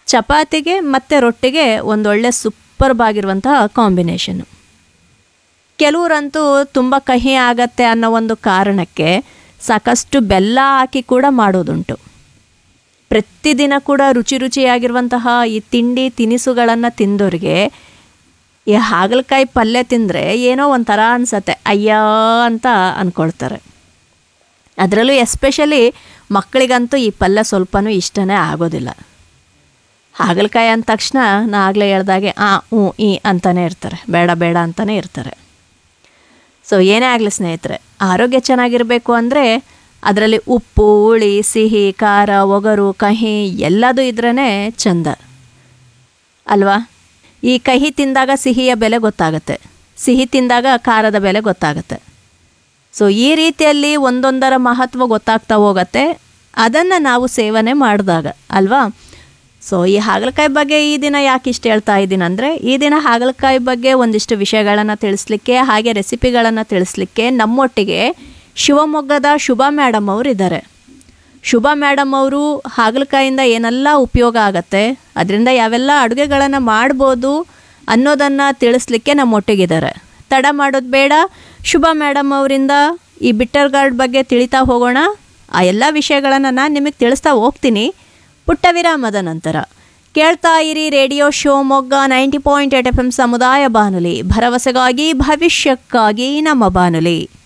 ಚಪಾತಿಗೆ ಮತ್ತು ರೊಟ್ಟಿಗೆ ಒಂದೊಳ್ಳೆ ಸೂಪರ್ಬ್ ಆಗಿರುವಂತಹ ಕಾಂಬಿನೇಷನ್ನು. ಕೆಲವರಂತೂ ತುಂಬ ಕಹಿ ಆಗತ್ತೆ ಅನ್ನೋ ಒಂದು ಕಾರಣಕ್ಕೆ ಸಾಕಷ್ಟು ಬೆಲ್ಲ ಹಾಕಿ ಕೂಡ ಮಾಡೋದುಂಟು. ಪ್ರತಿದಿನ ಕೂಡ ರುಚಿ ರುಚಿಯಾಗಿರುವಂತಹ ಈ ತಿಂಡಿ ತಿನಿಸುಗಳನ್ನು ತಿಂದೋರಿಗೆ ಈ ಹಾಗಲಕಾಯಿ ಪಲ್ಯ ತಿಂದರೆ ಏನೋ ಒಂಥರ ಅನಿಸತ್ತೆ, ಅಯ್ಯ ಅಂತ ಅಂದ್ಕೊಳ್ತಾರೆ. ಅದರಲ್ಲೂ ಎಸ್ಪೆಷಲಿ ಮಕ್ಕಳಿಗಂತೂ ಈ ಪಲ್ಯ ಸ್ವಲ್ಪನೂ ಇಷ್ಟನೇ ಆಗೋದಿಲ್ಲ. ಹಾಗಲಕಾಯಿ ಅಂದ ತಕ್ಷಣ ನಾ ಆಗಲೇ ಹೇಳ್ದಾಗೆ ಹ್ಞೂ ಈ ಅಂತಲೇ ಇರ್ತಾರೆ, ಬೇಡ ಬೇಡ ಅಂತಲೇ ಇರ್ತಾರೆ. ಸೊ ಏನೇ ಆಗಲಿ ಸ್ನೇಹಿತರೆ, ಆರೋಗ್ಯ ಚೆನ್ನಾಗಿರಬೇಕು ಅಂದರೆ ಅದರಲ್ಲಿ ಉಪ್ಪು, ಹುಳಿ, ಸಿಹಿ, ಖಾರ, ಒಗರು, ಕಹಿ ಎಲ್ಲದೂ ಇದ್ರೇ ಚಂದ ಅಲ್ವಾ? ಈ ಕಹಿ ತಿಂದಾಗ ಸಿಹಿಯ ಬೆಲೆ ಗೊತ್ತಾಗುತ್ತೆ, ಸಿಹಿ ತಿಂದಾಗ ಖಾರದ ಬೆಲೆ ಗೊತ್ತಾಗುತ್ತೆ. ಸೊ ಈ ರೀತಿಯಲ್ಲಿ ಒಂದೊಂದರ ಮಹತ್ವ ಗೊತ್ತಾಗ್ತಾ ಹೋಗುತ್ತೆ ಅದನ್ನು ನಾವು ಸೇವನೆ ಮಾಡಿದಾಗ ಅಲ್ವಾ? ಸೊ ಈ ಹಾಗಲಕಾಯಿ ಬಗ್ಗೆ ಈ ದಿನ ಯಾಕೆ ಇಷ್ಟು ಹೇಳ್ತಾ ಇದ್ದೀನಿ ಅಂದರೆ, ಈ ದಿನ ಹಾಗಲಕಾಯಿ ಬಗ್ಗೆ ಒಂದಿಷ್ಟು ವಿಷಯಗಳನ್ನು ತಿಳಿಸ್ಲಿಕ್ಕೆ ಹಾಗೆ ರೆಸಿಪಿಗಳನ್ನು ತಿಳಿಸ್ಲಿಕ್ಕೆ ನಮ್ಮೊಟ್ಟಿಗೆ ಶಿವಮೊಗ್ಗದ ಶುಭಾ ಮೇಡಮ್ ಅವರು ಇದ್ದಾರೆ. ಶುಭಾ ಮೇಡಮ್ ಅವರು ಹಾಗಲಕಾಯಿಂದ ಏನೆಲ್ಲ ಉಪಯೋಗ ಆಗತ್ತೆ, ಅದರಿಂದ ಯಾವೆಲ್ಲ ಅಡುಗೆಗಳನ್ನು ಮಾಡ್ಬೋದು ಅನ್ನೋದನ್ನು ತಿಳಿಸ್ಲಿಕ್ಕೆ ನಮ್ಮೊಟ್ಟಿಗಿದ್ದಾರೆ. ತಡ ಮಾಡೋದು ಬೇಡ, ಶುಭಾ ಮೇಡಮ್ ಅವರಿಂದ ಈ ಬಿಟ್ಟರ್ ಗಾರ್ಡ್ ಬಗ್ಗೆ ತಿಳಿತಾ ಹೋಗೋಣ. ಆ ಎಲ್ಲ ವಿಷಯಗಳನ್ನು ನಾನು ನಿಮಗೆ ತಿಳಿಸ್ತಾ ಹೋಗ್ತೀನಿ ಪುಟ್ಟ ವಿರಾಮದ ನಂತರ. ಕೇಳ್ತಾ ಇರಿ ರೇಡಿಯೋ ಶಿವಮೊಗ್ಗ 90.8 FM ಸಮುದಾಯ ಬಾನುಲಿ, ಭರವಸೆಗಾಗಿ ಭವಿಷ್ಯಕ್ಕಾಗಿ ನಮ್ಮ ಬಾನುಲಿ.